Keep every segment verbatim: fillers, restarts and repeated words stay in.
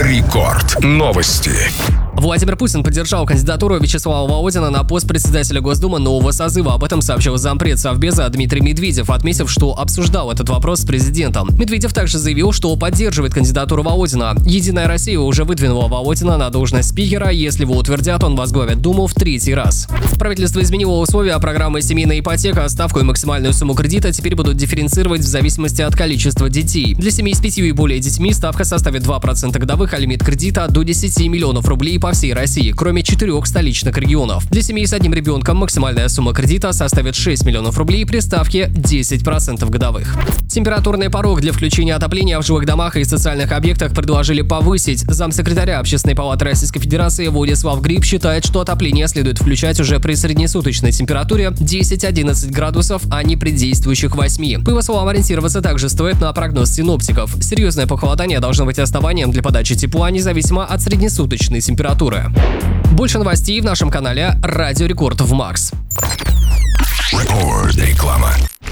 Рекорд. Новости. Владимир Путин поддержал кандидатуру Вячеслава Володина на пост председателя Госдумы нового созыва. Об этом сообщил зампред Совбеза Дмитрий Медведев, отметив, что обсуждал этот вопрос с президентом. Медведев также заявил, что поддерживает кандидатуру Володина. «Единая Россия» уже выдвинула Володина на должность спикера. Если его утвердят, он возглавит Думу в третий раз. Правительство изменило условия программы «Семейная ипотека». Ставку и максимальную сумму кредита теперь будут дифференцировать в зависимости от количества детей. Для семей с пятью и более детьми ставка составит два процента годовых, а лимит кредита до десяти миллионов рублей по всей России, кроме четырех столичных регионов. Для семей с одним ребенком максимальная сумма кредита составит шесть миллионов рублей при ставке десять процентов годовых. Температурный порог для включения отопления в жилых домах и социальных объектах предложили повысить. Замсекретаря Общественной палаты Российской Федерации Владислав Гриб считает, что отопление следует включать уже при среднесуточной температуре десять-одиннадцать градусов, а не при действующих восьми. По его словам, ориентироваться также стоит на прогноз синоптиков. Серьезное похолодание должно быть основанием для подачи тепла, независимо от среднесуточной температуры. Больше новостей в нашем канале Радио Рекорд в Макс. Реклама.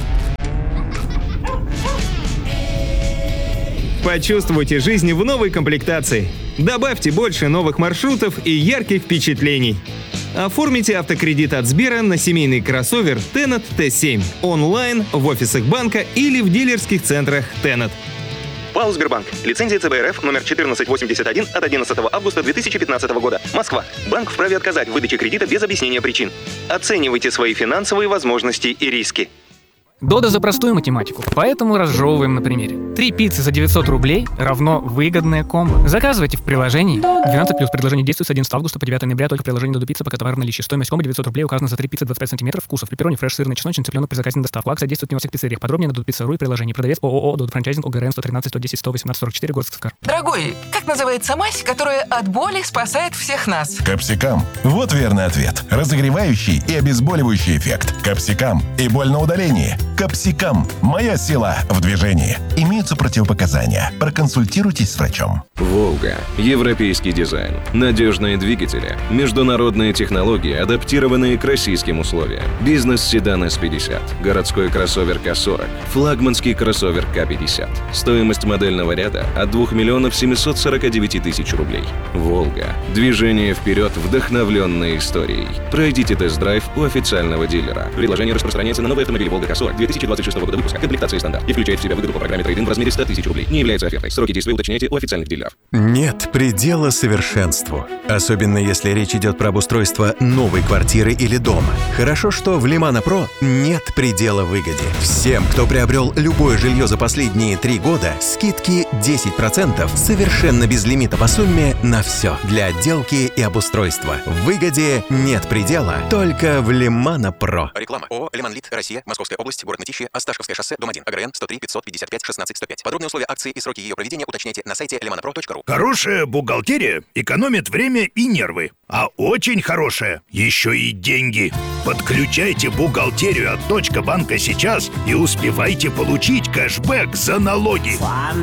Почувствуйте жизнь в новой комплектации. Добавьте больше новых маршрутов и ярких впечатлений. Оформите автокредит от Сбера на семейный кроссовер Tenet Т семь онлайн, в офисах банка или в дилерских центрах Tenet. ПАО «Сбербанк». Лицензия Ц Б Р Ф номер четырнадцать восемьдесят один от одиннадцатого августа две тысячи пятнадцатого года. Москва. Банк вправе отказать в выдаче кредита без объяснения причин. Оценивайте свои финансовые возможности и риски. Дода за простую математику, поэтому разжевываем на примере. Три пиццы за девятьсот рублей равно выгодное комбо. Заказывайте в приложении. двенадцать плюс предложение действует с одиннадцатого августа по девятого ноября только в приложении Dodo Pizza, пока товар в наличии. Стоимость комбо девятьсот рублей указана за три пиццы двадцать пять сантиметров вкусов. Пепперони, фреш, сырный, чесночный, цыпленок при заказе на доставку. Акция действует не во всех пиццериях. Подробнее на dodo pizza точка ру и приложении. Продавец ООО Dodo Франчайзинг, О Г Р Н сто тринадцать сто десять сто восемнадцать сорок четыре, город Сыктывкар. Дорогой, как называется мазь, которая от боли спасает всех нас? Капсикам. Вот верный ответ. Разогревающий и обезболивающий эффект. Капсикам. И боль на удалении. Капсикам. Моя сила в движении. Имеются противопоказания. Проконсультируйтесь с врачом. «Волга». Европейский дизайн. Надежные двигатели. Международные технологии, адаптированные к российским условиям. Бизнес-седан С пятьдесят. Городской кроссовер К сорок. Флагманский кроссовер К пятьдесят. Стоимость модельного ряда от двух миллионов семьсот сорок девять тысяч рублей. «Волга». Движение вперед, вдохновленное историей. Пройдите тест-драйв у официального дилера. Предложение распространяется на новые автомобили «Волга К сорок» две тысячи двадцать шестого года выпуска. Комплектация стандарт. И включает в себя выгоду по программе трейд-ин в размере сто тысяч рублей. Не является офертой. Сроки действия уточняйте у официальных дилеров. Нет предела совершенству. Особенно если речь идет про обустройство новой квартиры или дома. Хорошо, что в Лимана Про нет предела выгоде. Всем, кто приобрел любое жилье за последние три года, скидки десять процентов совершенно без лимита по сумме на все. Для отделки и обустройства. В выгоде нет предела, только в Лимана Про. Реклама. ООО «Лиманлит. Россия. Московская область. Город Мытищи. Осташковское шоссе. Дом один. О Г Р Н сто три пятьсот пятьдесят пять шестнадцать сто пять. Подробные условия акции и сроки ее проведения уточняйте на сайте лиманапро точка ру. Хорошая бухгалтерия экономит время и нервы. А очень хорошая еще и деньги. Подключайте бухгалтерию от Точка банка сейчас и успевайте получить кэшбэк за налоги.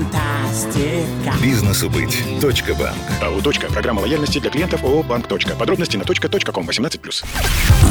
Фантастика. Бизнесу быть. Точка банк. АО «Точка». Программа лояльности для клиентов ООО «Банк. Точка». Подробности на точка точка ком восемнадцать плюс.